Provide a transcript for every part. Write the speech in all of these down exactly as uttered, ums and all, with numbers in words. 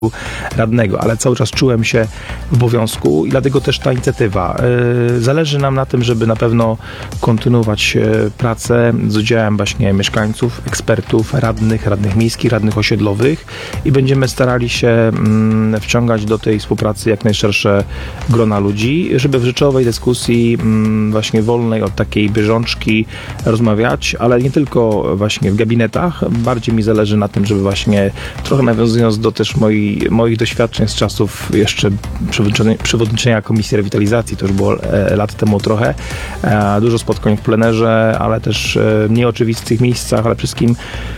radnego, ale cały czas czułem się w obowiązku i dlatego też ta inicjatywa. Zależy nam na tym, żeby na pewno kontynuować pracę z udziałem właśnie mieszkańców, ekspertów, radnych, radnych miejskich, radnych osiedlowych i będziemy starali się wciągać do tej współpracy jak najszersze grona ludzi, żeby w rzeczowej dyskusji właśnie wolnej od takiej bieżączki rozmawiać, ale nie tylko właśnie w gabinetach. Bardziej mi zależy na tym, żeby właśnie trochę nawiązując do też moi, moich doświadczeń z czasów jeszcze przewodniczenia Komisji Rewitalizacji, to już było e, lat temu trochę, e, dużo spotkań w plenerze, ale też e, w nieoczywistych miejscach, ale wszystkim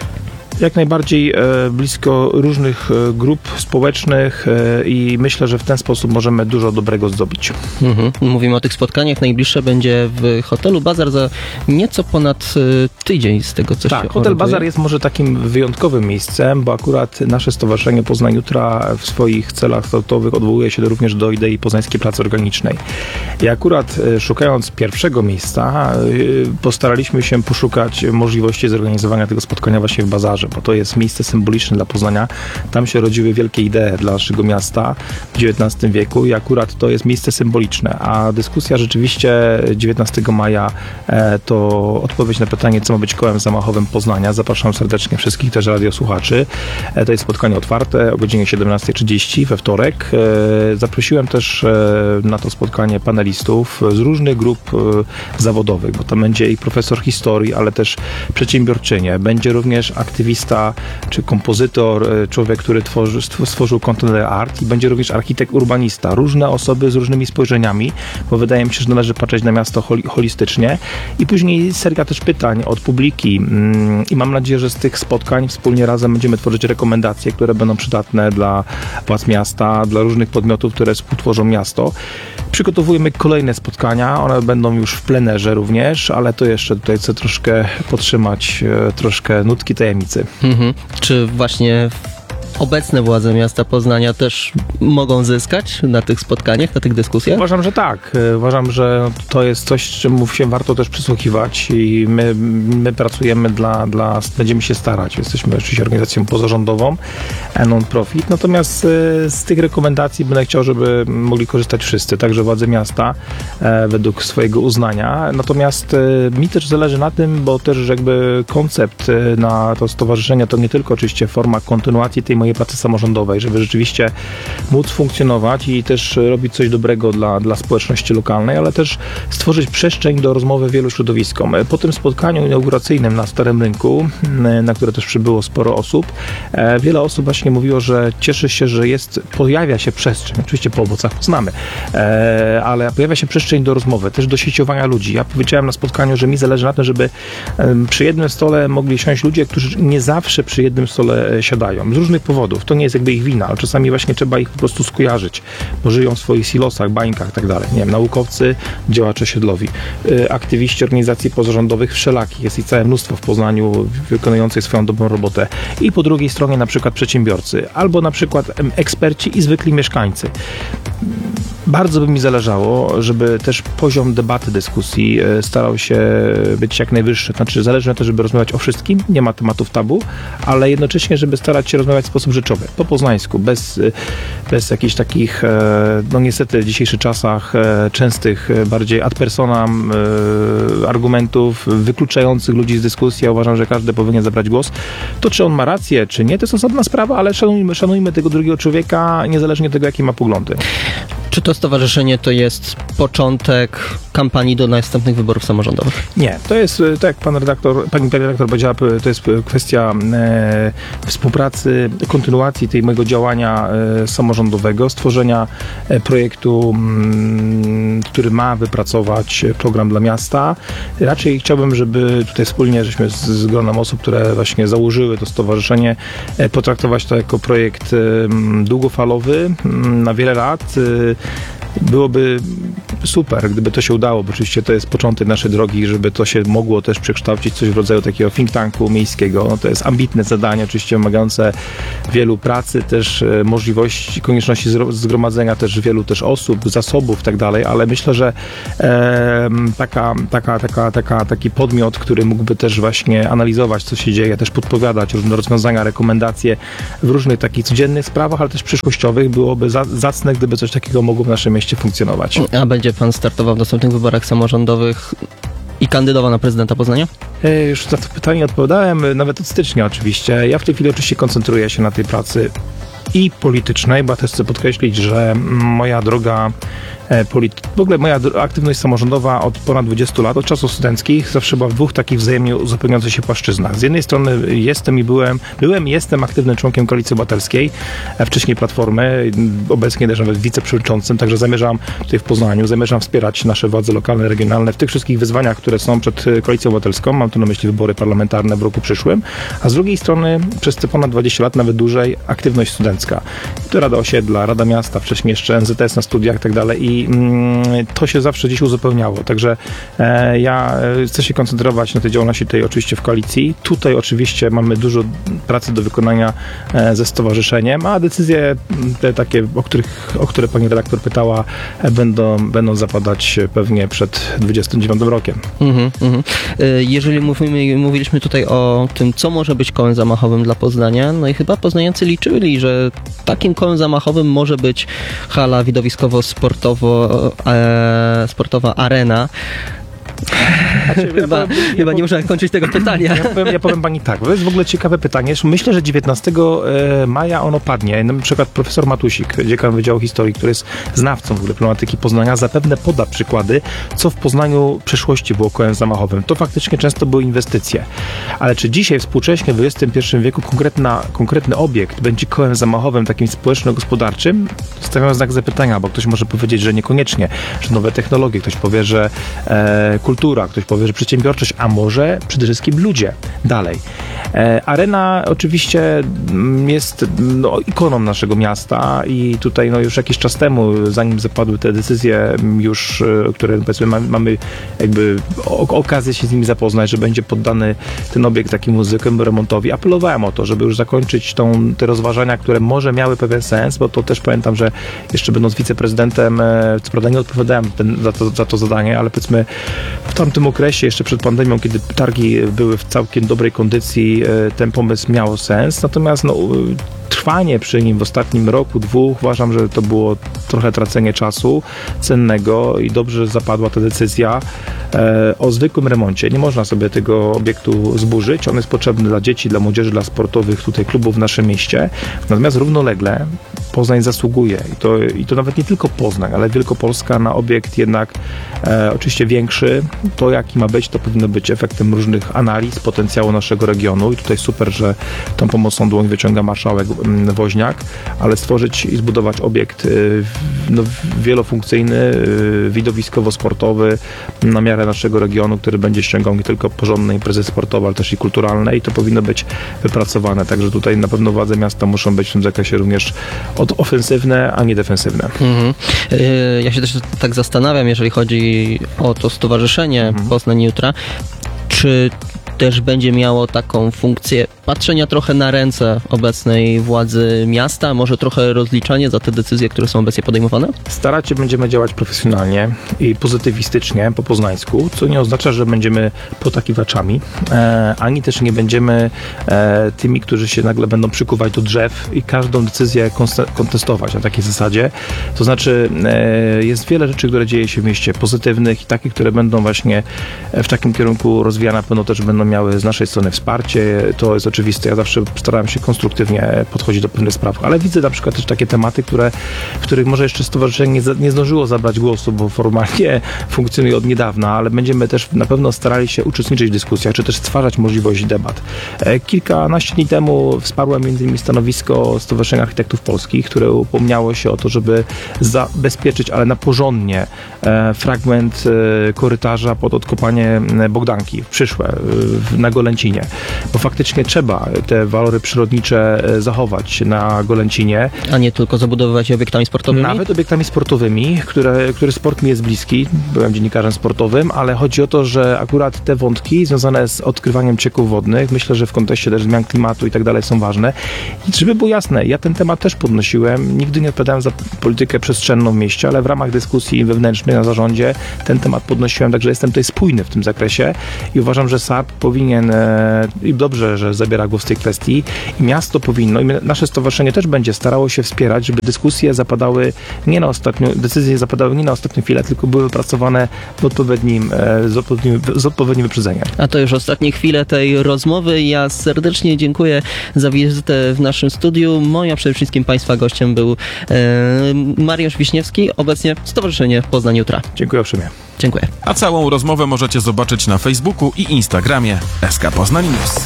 jak najbardziej e, blisko różnych e, grup społecznych e, i myślę, że w ten sposób możemy dużo dobrego zrobić. Mhm. Mówimy o tych spotkaniach. Najbliższe będzie w hotelu Bazar za nieco ponad e, tydzień z tego, co tak, się hotel orientuję. Bazar jest może takim wyjątkowym miejscem, bo akurat nasze Stowarzyszenie Poznań Jutra w swoich celach statutowych odwołuje się do, również do idei Poznańskiej Pracy Organicznej. I akurat e, szukając pierwszego miejsca e, postaraliśmy się poszukać możliwości zorganizowania tego spotkania właśnie w Bazarze, bo to jest miejsce symboliczne dla Poznania. Tam się rodziły wielkie idee dla naszego miasta w dziewiętnastym wieku i akurat to jest miejsce symboliczne, a dyskusja rzeczywiście dziewiętnastego maja e, to odpowiedź na pytanie, co ma być kołem zamachowym Poznania. Zapraszam serdecznie wszystkich też radiosłuchaczy. E, to jest spotkanie otwarte o godzinie siedemnasta trzydzieści we wtorek. E, zaprosiłem też e, na to spotkanie panelistów z różnych grup e, zawodowych, bo tam będzie i profesor historii, ale też przedsiębiorczynie. Będzie również aktywista czy kompozytor, człowiek, który tworzy, stworzył Container Art i będzie również architekt urbanista. Różne osoby z różnymi spojrzeniami, bo wydaje mi się, że należy patrzeć na miasto hol- holistycznie. I później seria też pytań od publiki i mam nadzieję, że z tych spotkań wspólnie razem będziemy tworzyć rekomendacje, które będą przydatne dla władz miasta, dla różnych podmiotów, które współtworzą miasto. Przygotowujemy kolejne spotkania, one będą już w plenerze również, ale to jeszcze tutaj chcę troszkę podtrzymać troszkę nutki tajemnicy. Mhm. Czy właśnie obecne władze miasta Poznania też mogą zyskać na tych spotkaniach, na tych dyskusjach? Uważam, że tak. Uważam, że to jest coś, czemu się warto też przysłuchiwać i my, my pracujemy dla, dla, będziemy się starać. Jesteśmy oczywiście organizacją pozarządową, non-profit, natomiast z tych rekomendacji będę chciał, żeby mogli korzystać wszyscy, także władze miasta według swojego uznania. Natomiast mi też zależy na tym, bo też jakby koncept na to stowarzyszenie to nie tylko oczywiście forma kontynuacji tej mojej pracy samorządowej, żeby rzeczywiście móc funkcjonować i też robić coś dobrego dla, dla społeczności lokalnej, ale też stworzyć przestrzeń do rozmowy wielu środowiskom. Po tym spotkaniu inauguracyjnym na Starym Rynku, na które też przybyło sporo osób, wiele osób właśnie mówiło, że cieszy się, że jest, pojawia się przestrzeń, oczywiście po owocach poznamy, ale pojawia się przestrzeń do rozmowy, też do sieciowania ludzi. Ja powiedziałem na spotkaniu, że mi zależy na tym, żeby przy jednym stole mogli siąść ludzie, którzy nie zawsze przy jednym stole siadają. Z różnych powodów. To nie jest jakby ich wina, ale czasami właśnie trzeba ich po prostu skojarzyć, bo żyją w swoich silosach, bańkach i tak dalej. Nie wiem, naukowcy, działacze osiedlowi, yy, aktywiści organizacji pozarządowych wszelakich. Jest ich całe mnóstwo w Poznaniu wykonujących swoją dobrą robotę. I po drugiej stronie na przykład przedsiębiorcy, albo na przykład eksperci i zwykli mieszkańcy. Bardzo by mi zależało, żeby też poziom debaty, dyskusji starał się być jak najwyższy. Znaczy, zależy na to, żeby rozmawiać o wszystkim, nie ma tematów tabu, ale jednocześnie, żeby starać się rozmawiać w sposób rzeczowy, po poznańsku, bez, bez jakichś takich, no niestety w dzisiejszych czasach częstych, bardziej ad personam argumentów wykluczających ludzi z dyskusji. Ja uważam, że każdy powinien zabrać głos. To, czy on ma rację, czy nie, to jest osobna sprawa, ale szanujmy, szanujmy tego drugiego człowieka, niezależnie od tego, jakie ma poglądy. Czy to stowarzyszenie to jest początek kampanii do następnych wyborów samorządowych? Nie, to jest, tak jak pan redaktor, pani redaktor powiedziała, to jest kwestia e, współpracy, kontynuacji tej mojego działania e, samorządowego, stworzenia e, projektu, m, który ma wypracować program dla miasta. Raczej chciałbym, żeby tutaj wspólnie, żeśmy z, z gronem osób, które właśnie założyły to stowarzyszenie, e, potraktować to jako projekt e, długofalowy, m, na wiele lat, e, byłoby super, gdyby to się udało, bo oczywiście to jest początek naszej drogi, żeby to się mogło też przekształcić coś w rodzaju takiego think tanku miejskiego. No to jest ambitne zadanie, oczywiście wymagające wielu pracy, też e, możliwości, konieczności zro- zgromadzenia też wielu też osób, zasobów i tak dalej, ale myślę, że e, taka, taka, taka, taka, taki podmiot, który mógłby też właśnie analizować, co się dzieje, też podpowiadać różne rozwiązania, rekomendacje w różnych takich codziennych sprawach, ale też przyszłościowych, byłoby za, zacne, gdyby coś takiego mogło w naszym mieście funkcjonować. A będzie pan startował w następnych wyborach samorządowych i kandydował na prezydenta Poznania? E, Już na to pytanie odpowiadałem, nawet od stycznia oczywiście. Ja w tej chwili oczywiście koncentruję się na tej pracy i politycznej, bo ja też chcę podkreślić, że moja droga polity- w ogóle moja aktywność samorządowa od ponad dwudziestu lat, od czasów studenckich, zawsze była w dwóch takich wzajemnie uzupełniających się płaszczyznach. Z jednej strony jestem i byłem, byłem i jestem aktywnym członkiem Koalicji Obywatelskiej, wcześniej Platformy, obecnie też nawet wiceprzewodniczącym, także zamierzam tutaj w Poznaniu, zamierzam wspierać nasze władze lokalne, regionalne w tych wszystkich wyzwaniach, które są przed Koalicją Obywatelską, mam tu na myśli wybory parlamentarne w roku przyszłym, a z drugiej strony przez te ponad dwadzieścia lat, nawet dłużej, aktywność studencka. To Rada Osiedla, Rada Miasta, wcześniej jeszcze N Z S na studiach i tak dalej i to się zawsze gdzieś uzupełniało. Także e, ja chcę się koncentrować na tej działalności tej oczywiście w koalicji. Tutaj oczywiście mamy dużo pracy do wykonania e, ze stowarzyszeniem, a decyzje te takie, o, których, o które pani redaktor pytała, e, będą, będą zapadać pewnie przed dwudziestym dziewiątym rokiem. Mhm, mhm. Jeżeli mówimy, mówiliśmy tutaj o tym, co może być kołem zamachowym dla Poznania, no i chyba poznaniacy liczyli, że takim kołem zamachowym może być hala widowiskowo-sportowo E, sportowa arena. Znaczy, chyba ja powiem, ja chyba powiem, nie muszę kończyć tego pytania. Ja powiem, ja powiem pani tak, to jest w ogóle ciekawe pytanie. Myślę, że dziewiętnastego maja ono padnie. Na przykład profesor Matusik, dziekan Wydziału Historii, który jest znawcą w ogóle problematyki Poznania, zapewne poda przykłady, co w Poznaniu w przeszłości było kołem zamachowym. To faktycznie często były inwestycje. Ale czy dzisiaj współcześnie w dwudziestym pierwszym wieku konkretna, konkretny obiekt będzie kołem zamachowym takim społeczno-gospodarczym? Stawiam znak zapytania, bo ktoś może powiedzieć, że niekoniecznie, że nowe technologie, ktoś powie, że e, kultura, ktoś powie, że przedsiębiorczość, a może przede wszystkim ludzie. Dalej. E, arena oczywiście jest no, ikoną naszego miasta i tutaj no, już jakiś czas temu, zanim zapadły te decyzje już, które powiedzmy mamy, mamy jakby o, okazję się z nimi zapoznać, że będzie poddany ten obiekt takiemu zwykłemu remontowi. Apelowałem o to, żeby już zakończyć tą, te rozważania, które może miały pewien sens, bo to też pamiętam, że jeszcze będąc wiceprezydentem, co prawda nie odpowiadałem ten, za, to, za to zadanie, ale powiedzmy w tamtym okresie, jeszcze przed pandemią, kiedy targi były w całkiem dobrej kondycji, ten pomysł miał sens, natomiast no, trwanie przy nim w ostatnim roku, dwóch, uważam, że to było trochę tracenie czasu cennego i dobrze zapadła ta decyzja e, o zwykłym remoncie. Nie można sobie tego obiektu zburzyć, on jest potrzebny dla dzieci, dla młodzieży, dla sportowych tutaj klubów w naszym mieście, natomiast równolegle Poznań zasługuje i to, i to nawet nie tylko Poznań, ale Wielkopolska na obiekt jednak e, oczywiście większy. To jaki ma być, to powinno być efektem różnych analiz potencjału naszego regionu i tutaj super, że tą pomocną dłoń wyciąga marszałek Woźniak, ale stworzyć i zbudować obiekt y, no, wielofunkcyjny, y, widowiskowo-sportowy na miarę naszego regionu, który będzie ściągał nie tylko porządne imprezy sportowe, ale też i kulturalne i to powinno być wypracowane. Także tutaj na pewno władze miasta muszą być w tym zakresie również od ofensywne, a nie defensywne. Mhm. Ja się też tak zastanawiam, jeżeli chodzi o to stowarzyszenie mhm. Poznań Jutra, czy też będzie miało taką funkcję patrzenia trochę na ręce obecnej władzy miasta, może trochę rozliczanie za te decyzje, które są obecnie podejmowane? Starać się będziemy działać profesjonalnie i pozytywistycznie po poznańsku, co nie oznacza, że będziemy potakiwaczami, e, ani też nie będziemy e, tymi, którzy się nagle będą przykuwać do drzew i każdą decyzję kontestować na takiej zasadzie. To znaczy e, jest wiele rzeczy, które dzieje się w mieście pozytywnych i takich, które będą właśnie w takim kierunku rozwijane, na pewno też będą miały z naszej strony wsparcie. To jest oczywiste. Ja zawsze starałem się konstruktywnie podchodzić do pewnych spraw, ale widzę na przykład też takie tematy, które, w których może jeszcze stowarzyszenie nie, nie zdążyło zabrać głosu, bo formalnie funkcjonuje od niedawna, ale będziemy też na pewno starali się uczestniczyć w dyskusjach, czy też stwarzać możliwość debat. Kilkanaście dni temu wsparłem między innymi stanowisko Stowarzyszenia Architektów Polskich, które upomniało się o to, żeby zabezpieczyć, ale na porządnie, fragment korytarza pod odkopanie Bogdanki, przyszłe w, na Golęcinie, bo faktycznie trzeba te walory przyrodnicze e, zachować na Golęcinie. A nie tylko zabudowywać je obiektami sportowymi? Nawet obiektami sportowymi, które, który sport mi jest bliski, byłem dziennikarzem sportowym, ale chodzi o to, że akurat te wątki związane z odkrywaniem cieków wodnych, myślę, że w kontekście też zmian klimatu i tak dalej są ważne. I żeby było jasne, ja ten temat też podnosiłem, nigdy nie odpowiadałem za politykę przestrzenną w mieście, ale w ramach dyskusji wewnętrznej na zarządzie ten temat podnosiłem, także jestem tutaj spójny w tym zakresie i uważam, że S A P powinien e, i dobrze, że zabiera głos w tej kwestii i miasto powinno, i nasze stowarzyszenie też będzie starało się wspierać, żeby dyskusje zapadały nie na ostatnią, decyzje zapadały nie na ostatnią chwilę, tylko były wypracowane w odpowiednim, e, z, odpowiednim, z odpowiednim wyprzedzeniem. A to już ostatnie chwile tej rozmowy. Ja serdecznie dziękuję za wizytę w naszym studiu. Moim, a przede wszystkim Państwa gościem był e, Mariusz Wiśniewski, obecnie Stowarzyszenie Poznań Jutra. Dziękuję uprzejmie. Dziękuję. A całą rozmowę możecie zobaczyć na Facebooku i Instagramie S K Poznań News.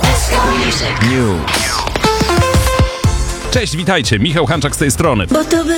News. Cześć, witajcie, Michał Hanczak z tej strony. Bo to by